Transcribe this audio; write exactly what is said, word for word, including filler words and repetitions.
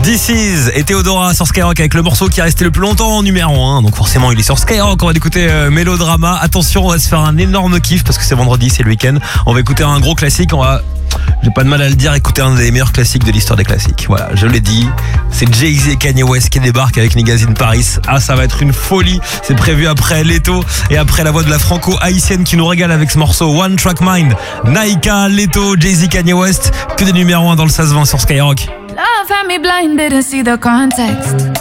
This Is et Théodora sur Skyrock avec le morceau qui est resté le plus longtemps en numéro un. Donc forcément il est sur Skyrock. On va écouter euh, Mélodrama. Attention, on va se faire un énorme kiff parce que c'est vendredi, c'est le week-end. On va écouter un gros classique. On va, j'ai pas de mal à le dire, écouter un des meilleurs classiques de l'histoire des classiques. Voilà, je l'ai dit. C'est Jay-Z et Kanye West qui débarquent avec Niggas in Paris. Ah, ça va être une folie. C'est prévu après Leto et après la voix de la franco-haïtienne qui nous régale avec ce morceau One Track Mind. Naika, Leto, Jay-Z, Kanye West. Que des numéros un dans le seize vingt sur Skyrock. Love had me blind, didn't see the context.